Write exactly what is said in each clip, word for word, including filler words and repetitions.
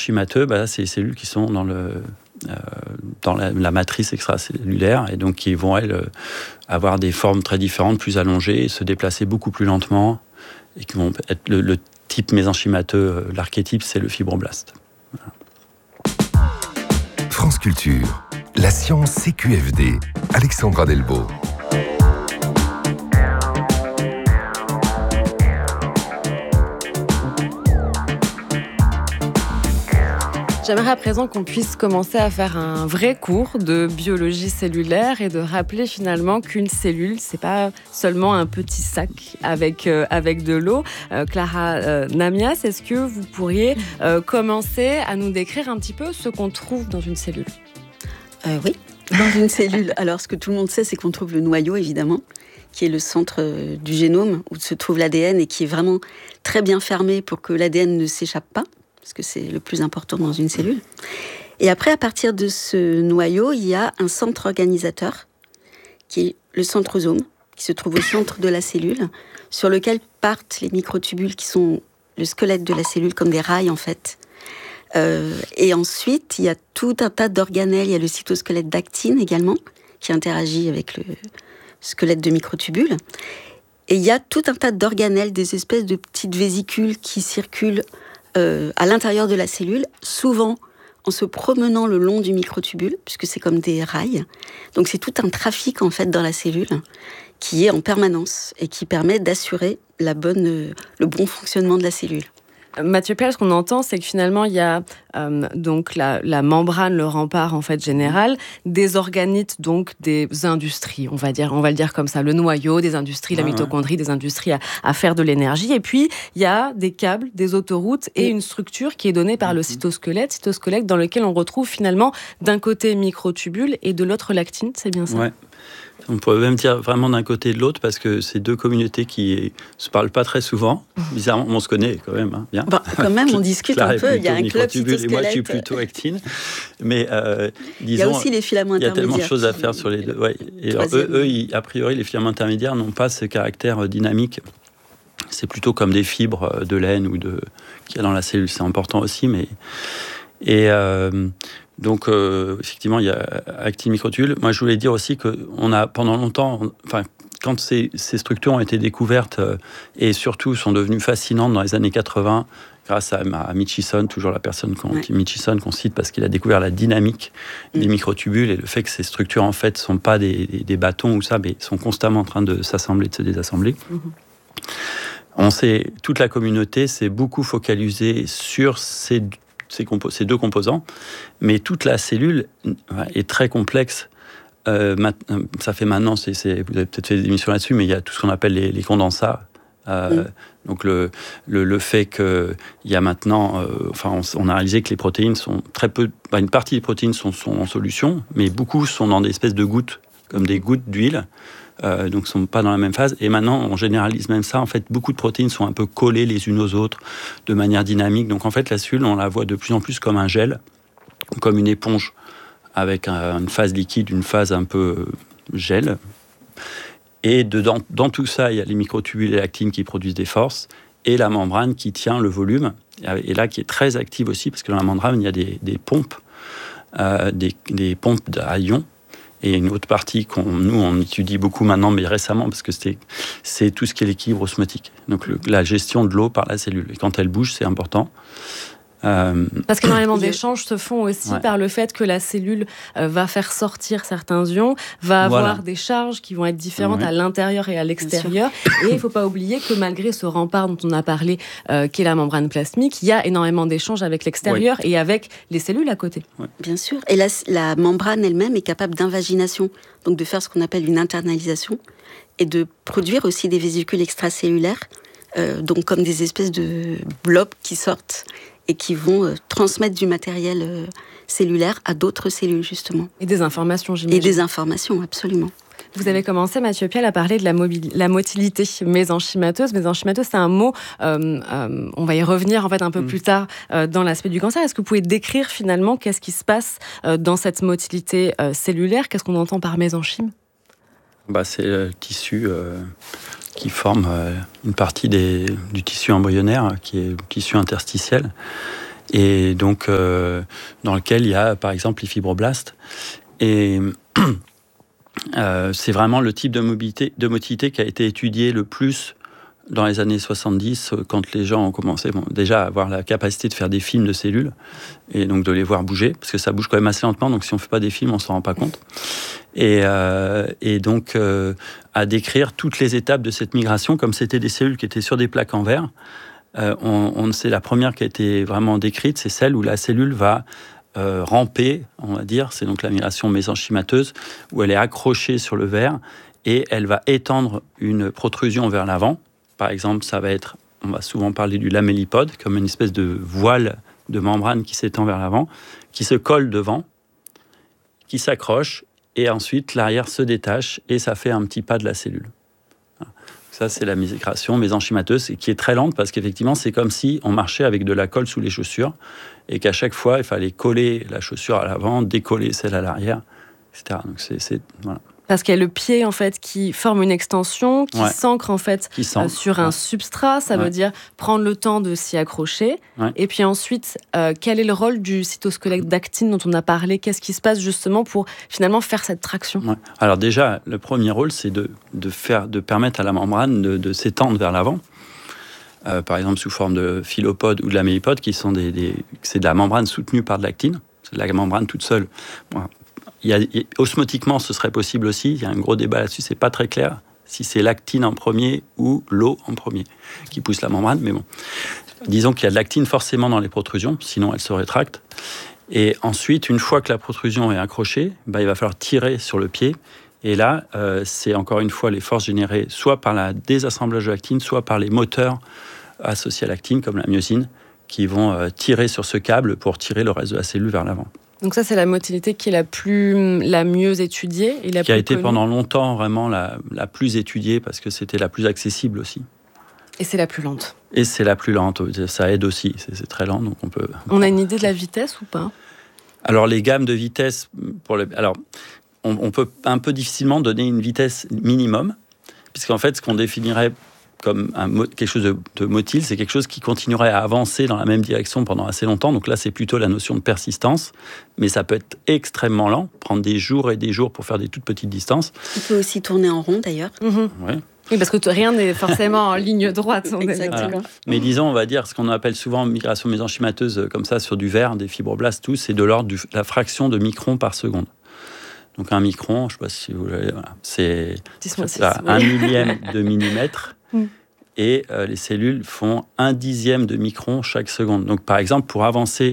mésenchymateux, bah, c'est les cellules qui sont dans, le, euh, dans la, la matrice extracellulaire et donc qui vont, elles, avoir des formes très différentes, plus allongées, se déplacer beaucoup plus lentement et qui vont être le, le type mésenchymateux, l'archétype, c'est le fibroblaste. Voilà. France Culture, la science C Q F D, Alexandra Delbo. J'aimerais à présent qu'on puisse commencer à faire un vrai cours de biologie cellulaire et de rappeler finalement qu'une cellule, c'est pas seulement un petit sac avec, euh, avec de l'eau. Euh, Clara euh, Namias, est-ce que vous pourriez euh, commencer à nous décrire un petit peu ce qu'on trouve dans une cellule ? euh, Oui, dans une cellule. Alors, ce que tout le monde sait, c'est qu'on trouve le noyau, évidemment, qui est le centre du génome où se trouve l'A D N et qui est vraiment très bien fermé pour que l'A D N ne s'échappe pas, parce que c'est le plus important dans une cellule. Et après, à partir de ce noyau, il y a un centre organisateur, qui est le centrosome, qui se trouve au centre de la cellule, sur lequel partent les microtubules qui sont le squelette de la cellule, comme des rails en fait. Euh, et ensuite, il y a tout un tas d'organelles. Il y a le cytosquelette d'actine également, qui interagit avec le squelette de microtubules. Et il y a tout un tas d'organelles, des espèces de petites vésicules qui circulent Euh, à l'intérieur de la cellule, souvent en se promenant le long du microtubule, puisque c'est comme des rails. Donc c'est tout un trafic en fait dans la cellule qui est en permanence et qui permet d'assurer la bonne, euh, le bon fonctionnement de la cellule. Mathieu Pial, ce qu'on entend, c'est que finalement, il y a euh, donc la, la membrane, le rempart en fait général, des organites, donc des industries, on va dire, on va le dire comme ça, le noyau des industries, la ouais, mitochondrie, ouais. des industries à, à faire de l'énergie. Et puis, il y a des câbles, des autoroutes et une structure qui est donnée par le cytosquelette, cytosquelette dans lequel on retrouve finalement d'un côté microtubule et de l'autre l'actine, c'est bien ça ? Ouais. On pourrait même dire vraiment d'un côté et de l'autre, parce que c'est deux communautés qui ne se parlent pas très souvent. Bizarrement, on se connaît quand même, hein, bien. Bah, quand même, on discute un peu. Il y a un club cytosquelette. Et moi, je suis plutôt actine. Mais euh, disons, il y a aussi les filaments intermédiaires. Il y a tellement de choses à faire sur les deux. Ouais. Et alors, eux, eux ils, a priori, les filaments intermédiaires n'ont pas ce caractère dynamique. C'est plutôt comme des fibres de laine ou de qu'il y a dans la cellule. C'est important aussi, mais et euh, donc, euh, effectivement, il y a actine microtubule. Moi, je voulais dire aussi qu'on a, pendant longtemps, enfin, quand ces, ces structures ont été découvertes euh, et surtout sont devenues fascinantes dans les années quatre-vingts, grâce à, à Mitchison, toujours la personne qu'on, ouais. Mitchison qu'on cite parce qu'il a découvert la dynamique mmh. des microtubules et le fait que ces structures, en fait, ne sont pas des, des, des bâtons ou ça, mais sont constamment en train de s'assembler, de se désassembler. Mmh. On sait, toute la communauté s'est beaucoup focalisée sur ces Ces, compo- ces deux composants, mais toute la cellule est très complexe. Euh, ça fait maintenant, c'est, c'est, vous avez peut-être fait des émissions là-dessus, mais il y a tout ce qu'on appelle les, les condensats. Euh, mmh. Donc le, le, le fait qu'il y a maintenant, euh, enfin on, on a réalisé que les protéines sont très peu, bah, une partie des protéines sont, sont en solution, mais beaucoup sont dans des espèces de gouttes, comme des gouttes d'huile. Euh, donc ne sont pas dans la même phase. Et maintenant, on généralise même ça. En fait, beaucoup de protéines sont un peu collées les unes aux autres de manière dynamique. Donc en fait, la cellule, on la voit de plus en plus comme un gel, comme une éponge, avec un, une phase liquide, une phase un peu gel. Et dedans, dans tout ça, il y a les microtubules et l'actine qui produisent des forces, et la membrane qui tient le volume, et là, qui est très active aussi, parce que dans la membrane, il y a des, des pompes, euh, des, des pompes à ions. Et une autre partie qu'on nous on étudie beaucoup maintenant, mais récemment, parce que c'est, c'est tout ce qui est l'équilibre osmotique. Donc le, la gestion de l'eau par la cellule. Et quand elle bouge, c'est important. Euh... Parce qu'énormément d'échanges se font aussi ouais. par le fait que la cellule euh, va faire sortir certains ions, va avoir voilà. des charges qui vont être différentes ouais. à l'intérieur et à l'extérieur. Et il ne faut pas oublier que malgré ce rempart dont on a parlé, euh, qui est la membrane plasmique, il y a énormément d'échanges avec l'extérieur ouais. et avec les cellules à côté. Ouais. Bien sûr. Et la, la membrane elle-même est capable d'invagination, donc de faire ce qu'on appelle une internalisation, et de produire aussi des vésicules extracellulaires, euh, donc comme des espèces de blobs qui sortent et qui vont euh, transmettre du matériel euh, cellulaire à d'autres cellules, justement. Et des informations, j'imagine. Et des informations, absolument. Vous avez commencé, Mathieu Pial, à parler de la, mobil- la motilité mésenchymateuse. Mésenchymateuse, c'est un mot, euh, euh, on va y revenir en fait un peu mmh. plus tard euh, dans l'aspect du cancer. Est-ce que vous pouvez décrire finalement qu'est-ce qui se passe euh, dans cette motilité euh, cellulaire ? Qu'est-ce qu'on entend par mésenchyme ? Bah, c'est le tissu euh, qui forme euh, une partie des, du tissu embryonnaire, qui est le tissu interstitiel. et donc euh, dans lequel il y a par exemple les fibroblastes. Et euh, c'est vraiment le type de mobilité, de motilité qui a été étudié le plus dans les années soixante-dix, quand les gens ont commencé bon, déjà à avoir la capacité de faire des films de cellules, et donc de les voir bouger, parce que ça bouge quand même assez lentement, donc si on ne fait pas des films, on ne s'en rend pas compte. Et, euh, et donc euh, à décrire toutes les étapes de cette migration, comme c'était des cellules qui étaient sur des plaques en verre. Euh, on, on, c'est la première qui a été vraiment décrite, c'est celle où la cellule va euh, ramper, on va dire, c'est donc la migration mésenchymateuse, où elle est accrochée sur le verre, et elle va étendre une protrusion vers l'avant. Par exemple, ça va être, on va souvent parler du lamellipode, comme une espèce de voile de membrane qui s'étend vers l'avant, qui se colle devant, qui s'accroche, et ensuite l'arrière se détache, et ça fait un petit pas de la cellule. Ça, c'est la migration mésenchymateuse, qui est très lente, parce qu'effectivement, c'est comme si on marchait avec de la colle sous les chaussures, et qu'à chaque fois, il fallait coller la chaussure à l'avant, décoller celle à l'arrière, et cetera. Donc, c'est... c'est voilà. Parce qu'il y a le pied en fait qui forme une extension, qui ouais. s'ancre en fait s'ancre, euh, sur un ouais. substrat. Ça ouais. veut dire prendre le temps de s'y accrocher. Ouais. Et puis ensuite, euh, quel est le rôle du cytosquelette d'actine dont on a parlé ? Qu'est-ce qui se passe justement pour finalement faire cette traction ? ouais. Alors déjà, le premier rôle, c'est de, de, faire, de permettre à la membrane de, de s'étendre vers l'avant. Euh, par exemple, sous forme de phyllopodes ou de lamellipode, qui sont des, des, c'est de la membrane soutenue par de l'actine. C'est de la membrane toute seule. Bon. Il y a, osmotiquement, ce serait possible aussi. Il y a un gros débat là-dessus. C'est pas très clair si c'est l'actine en premier ou l'eau en premier qui pousse la membrane. Mais bon, disons qu'il y a de l'actine forcément dans les protrusions, sinon elle se rétracte. Et ensuite, une fois que la protrusion est accrochée, bah, il va falloir tirer sur le pied. Et là, euh, c'est encore une fois les forces générées soit par le désassemblage de l'actine, soit par les moteurs associés à l'actine, comme la myosine, qui vont euh, tirer sur ce câble pour tirer le reste de la cellule vers l'avant. Donc ça, c'est la motilité qui est la, plus, la mieux étudiée et la qui plus a été connue. Pendant longtemps vraiment la, la plus étudiée, parce que c'était la plus accessible aussi. Et c'est la plus lente. Et c'est la plus lente, ça aide aussi, c'est, c'est très lent, donc on peut... On a une idée de la vitesse ou pas ? Alors les gammes de vitesse, pour les, alors on, on peut un peu difficilement donner une vitesse minimum, puisqu'en fait ce qu'on définirait comme un, quelque chose de, de motile, c'est quelque chose qui continuerait à avancer dans la même direction pendant assez longtemps. Donc là, c'est plutôt la notion de persistance, mais ça peut être extrêmement lent, prendre des jours et des jours pour faire des toutes petites distances. Il peut aussi tourner en rond, d'ailleurs. Mmh. Ouais. Oui, parce que t- rien n'est forcément en ligne droite. Exactement. Voilà. Mais disons, on va dire, ce qu'on appelle souvent migration mésenchymateuse, comme ça, sur du verre, des fibroblastes, tout, c'est de l'ordre de la fraction de micron par seconde. Donc un micron, je ne sais pas si vous l'avez, voilà, c'est, c'est ça, un millième de millimètre. Mm. Et euh, les cellules font un dixième de micron chaque seconde. Donc, par exemple, pour avancer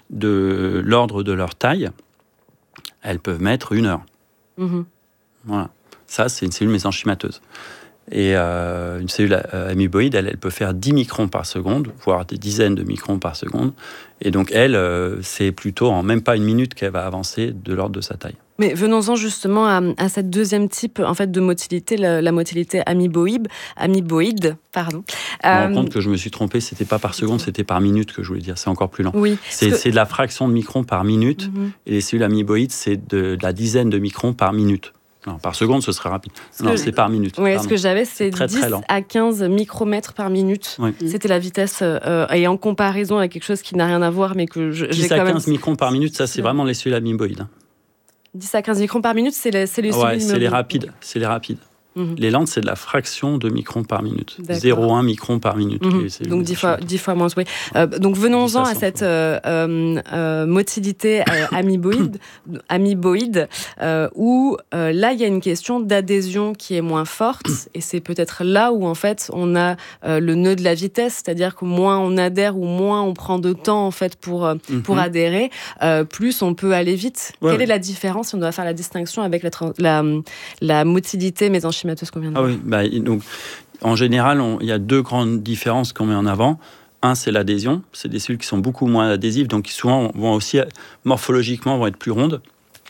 de l'ordre de leur taille, elles peuvent mettre une heure. Mm-hmm. Voilà. Ça, c'est une cellule mésenchymateuse. Et euh, une cellule euh, amoeboïde, elle, elle peut faire dix microns par seconde, voire des dizaines de microns par seconde. Et donc, elle, euh, c'est plutôt en même pas une minute qu'elle va avancer de l'ordre de sa taille. Mais venons-en justement à, à cette deuxième type en fait, de motilité, la, la motilité amoeboïde, amoeboïde, pardon. Je me rends compte que je me suis trompé, c'était pas par seconde, c'était par minute que je voulais dire, c'est encore plus lent. Oui, c'est, que... c'est de la fraction de micron par minute, mm-hmm. et les cellules amoeboïdes, c'est de, de la dizaine de microns par minute. Non, par seconde, ce serait rapide. Ce non, que... c'est par minute. Oui, ce que j'avais, c'est, c'est très, dix très à quinze micromètres par minute. Oui. C'était la vitesse, euh, et en comparaison avec quelque chose qui n'a rien à voir, mais que je, j'ai dix quand à même... quinze microns par minute, ça, c'est vraiment les cellules amoeboïdes. dix à quinze microns par minute, c'est les, c'est les ouais, cellules c'est les rapides. C'est les rapides. Mmh. Les lentes, c'est de la fraction de microns par minute. D'accord. zéro virgule un micron par minute. Mmh. Donc dix fois, dix fois moins. Oui. Euh, donc venons-en à cette euh, euh, motilité euh, amoeboïde, amoeboïde euh, où euh, là, il y a une question d'adhésion qui est moins forte. Et c'est peut-être là où, en fait, on a euh, le nœud de la vitesse. C'est-à-dire que moins on adhère ou moins on prend de temps, en fait, pour, euh, mmh. pour adhérer, euh, plus on peut aller vite. Ouais, Quelle ouais. est la différence si on doit faire la distinction avec la, la, la motilité mésenchymateuse qu'on vient de ah oui, bah, donc, en général, il y a deux grandes différences qu'on met en avant. Un, c'est l'adhésion. C'est des cellules qui sont beaucoup moins adhésives, donc qui souvent vont aussi, morphologiquement, vont être plus rondes.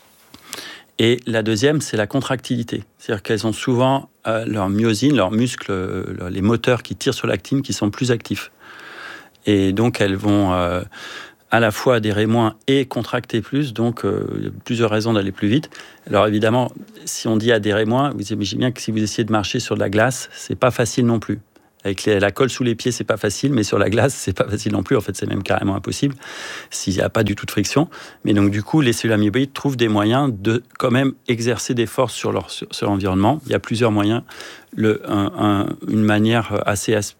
Et la deuxième, c'est la contractilité. C'est-à-dire qu'elles ont souvent euh, leur myosine, leurs muscles, euh, les moteurs qui tirent sur l'actine, qui sont plus actifs. Et donc, elles vont... Euh, à la fois adhérer moins et contracter plus, donc euh, il y a plusieurs raisons d'aller plus vite. Alors évidemment, si on dit adhérer moins, vous imaginez bien que si vous essayez de marcher sur de la glace, c'est pas facile non plus. Avec les, la colle sous les pieds, c'est pas facile, mais sur la glace, c'est pas facile non plus. En fait, c'est même carrément impossible s'il n'y a pas du tout de friction. Mais donc, du coup, les cellules amoeboïdes trouvent des moyens de quand même exercer des forces sur leur, sur, sur l'environnement. Il y a plusieurs moyens. Le, un, un, une manière assez, assez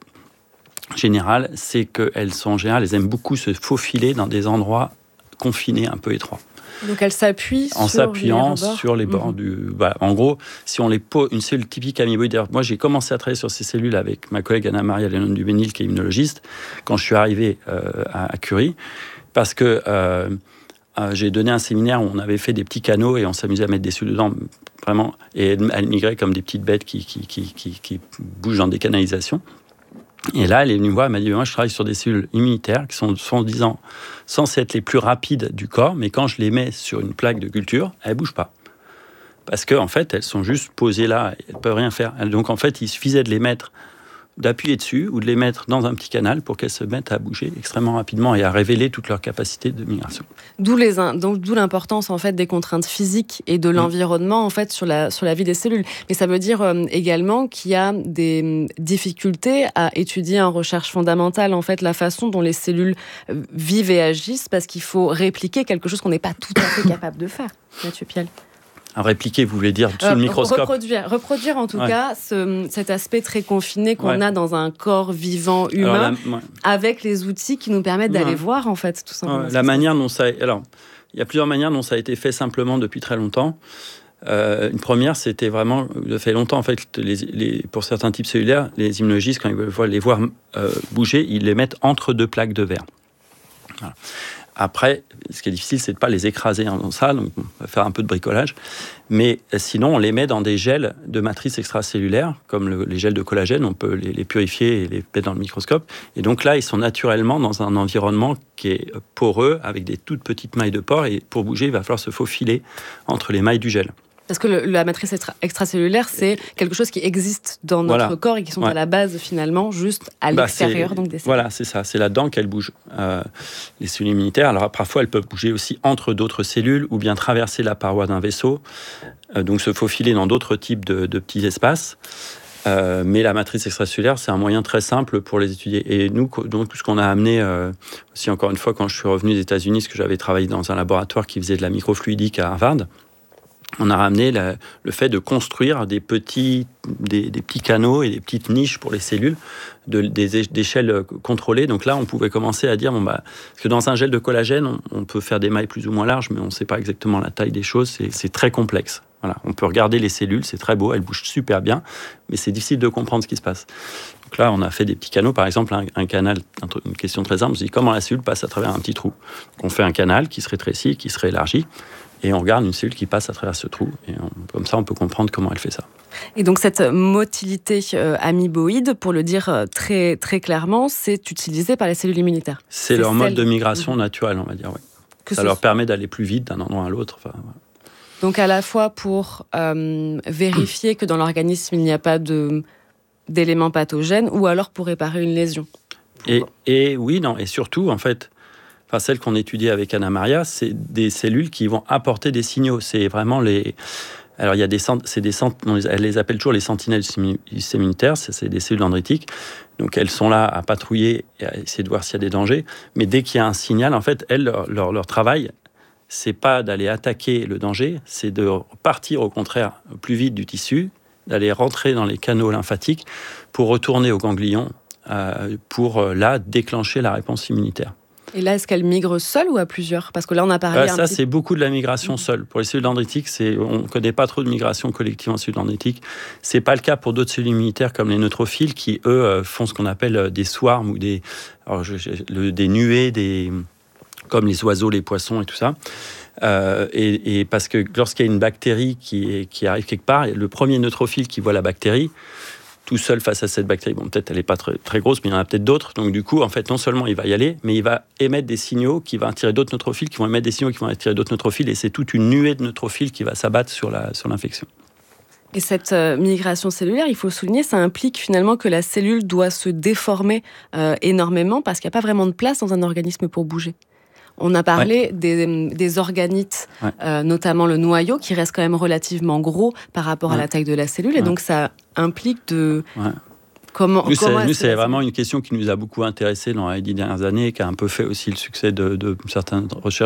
générale, c'est qu'elles sont en général, elles aiment beaucoup se faufiler dans des endroits confinés, un peu étroits. Donc elles s'appuient en sur s'appuyant les sur les bords mmh. du. Bah, en gros, si on les pose, une cellule typique amoeboïde. Moi, j'ai commencé à travailler sur ces cellules avec ma collègue Anna-Maria Lennon-Duménil, qui est immunologiste, quand je suis arrivé euh, à, à Curie, parce que euh, euh, j'ai donné un séminaire où on avait fait des petits canaux et on s'amusait à mettre des cellules dedans, vraiment, et elles, elles migraient comme des petites bêtes qui, qui, qui, qui, qui bougent dans des canalisations. Et là, elle est venue me voir, elle m'a dit, moi, je travaille sur des cellules immunitaires qui sont, soi-disant, censées être les plus rapides du corps, mais quand je les mets sur une plaque de culture, elles ne bougent pas. Parce qu'en en fait, elles sont juste posées là, elles ne peuvent rien faire. Donc, en fait, il suffisait de les mettre, d'appuyer dessus, ou de les mettre dans un petit canal pour qu'elles se mettent à bouger extrêmement rapidement et à révéler toute leur capacité de migration. D'où, les, donc, d'où l'importance en fait, des contraintes physiques et de l'environnement en fait, sur, la, sur la vie des cellules. Mais ça veut dire euh, également qu'il y a des difficultés à étudier en recherche fondamentale en fait, la façon dont les cellules vivent et agissent, parce qu'il faut répliquer quelque chose qu'on n'est pas tout à fait capable de faire. Mathieu Piel. À répliquer, vous voulez dire sous euh, le microscope. Reproduire, reproduire en tout ouais. cas ce, cet aspect très confiné qu'on ouais. a dans un corps vivant humain, la, ouais. avec les outils qui nous permettent d'aller ouais. voir en fait tout simplement. Ouais, la manière dont ça, alors il y a plusieurs manières dont ça a été fait simplement depuis très longtemps. Euh, une première, c'était vraiment, ça fait longtemps en fait, les, les, pour certains types cellulaires, les immunologistes quand ils veulent les voir euh, bouger, ils les mettent entre deux plaques de verre. Voilà. Après, ce qui est difficile, c'est de ne pas les écraser dans ça, donc on va faire un peu de bricolage. Mais sinon, on les met dans des gels de matrice extracellulaire, comme le, les gels de collagène, on peut les, les purifier et les mettre dans le microscope. Et donc là, ils sont naturellement dans un environnement qui est poreux, avec des toutes petites mailles de pores. Et pour bouger, il va falloir se faufiler entre les mailles du gel. Parce que le, la matrice extra- extracellulaire, c'est quelque chose qui existe dans notre voilà. corps et qui sont ouais. à la base, finalement, juste à bah l'extérieur. Donc des voilà, c'est ça. C'est là-dedans qu'elles bougent. Euh, les cellules immunitaires, alors parfois, elles peuvent bouger aussi entre d'autres cellules ou bien traverser la paroi d'un vaisseau, euh, donc se faufiler dans d'autres types de, de petits espaces. Euh, mais la matrice extracellulaire, c'est un moyen très simple pour les étudier. Et nous, donc, ce qu'on a amené, euh, aussi encore une fois, quand je suis revenu des États-Unis, parce que j'avais travaillé dans un laboratoire qui faisait de la microfluidique à Harvard, on a ramené la, le fait de construire des petits, des, des petits canaux et des petites niches pour les cellules, de, des, d'échelles contrôlées. Donc là, on pouvait commencer à dire, bon bah, parce que dans un gel de collagène, on, on peut faire des mailles plus ou moins larges, mais on ne sait pas exactement la taille des choses, c'est, c'est très complexe. Voilà, on peut regarder les cellules, c'est très beau, elles bougent super bien, mais c'est difficile de comprendre ce qui se passe. Donc là, on a fait des petits canaux, par exemple, un, un canal, une question très simple, on se dit comment la cellule passe à travers un petit trou. Donc on fait un canal qui se rétrécit, qui se réélargit, et on regarde une cellule qui passe à travers ce trou. Et on, comme ça, on peut comprendre comment elle fait ça. Et donc, cette motilité euh, amoeboïde, pour le dire euh, très, très clairement, c'est utilisé par les cellules immunitaires. C'est, c'est leur celle... mode de migration naturel, on va dire, oui. Que ça leur fait... permet d'aller plus vite d'un endroit à l'autre. Enfin, voilà. Donc, à la fois pour euh, vérifier que dans l'organisme, il n'y a pas de, d'éléments pathogènes, ou alors pour réparer une lésion. Et, et oui, non, et surtout, en fait... Enfin, celles qu'on étudie avec Anna-Maria, c'est des cellules qui vont apporter des signaux. C'est vraiment les... Alors, il y a des... C'est des elle les appelle toujours les sentinelles immunitaires. C'est des cellules dendritiques. Donc, elles sont là à patrouiller et à essayer de voir s'il y a des dangers. Mais dès qu'il y a un signal, en fait, elles, leur, leur, leur travail, c'est pas d'aller attaquer le danger, c'est de partir, au contraire, plus vite du tissu, d'aller rentrer dans les canaux lymphatiques pour retourner au ganglion, euh, pour, là, déclencher la réponse immunitaire. Et là, est-ce qu'elle migre seule ou à plusieurs ? Parce que là, on a parlé... Euh, ça, un petit... c'est beaucoup de la migration seule. Pour les cellules dendritiques, c'est... on ne connaît pas trop de migration collective en cellules dendritiques. Ce n'est pas le cas pour d'autres cellules immunitaires comme les neutrophiles qui, eux, font ce qu'on appelle des swarms ou des, alors, je, je, le, des nuées, des... comme les oiseaux, les poissons et tout ça. Euh, et, et parce que lorsqu'il y a une bactérie qui, est, qui arrive quelque part, le premier neutrophile qui voit la bactérie, tout seul face à cette bactérie, bon, peut-être elle n'est pas très, très grosse, mais il y en a peut-être d'autres. Donc du coup, en fait, non seulement il va y aller, mais il va émettre des signaux qui vont attirer d'autres neutrophiles, qui vont émettre des signaux qui vont attirer d'autres neutrophiles, et c'est toute une nuée de neutrophiles qui va s'abattre sur, la, sur l'infection. Et cette euh, migration cellulaire, il faut souligner, ça implique finalement que la cellule doit se déformer euh, énormément parce qu'il n'y a pas vraiment de place dans un organisme pour bouger. On a parlé ouais. des, des organites, ouais. euh, notamment le noyau, qui reste quand même relativement gros par rapport ouais. à la taille de la cellule. Ouais. Et donc, ça implique de, ouais. Comment, nous, comment c'est, nous, c'est la vraiment une question qui nous a beaucoup intéressés dans les dix dernières années, qui a un peu fait aussi le succès de, de certaines recherches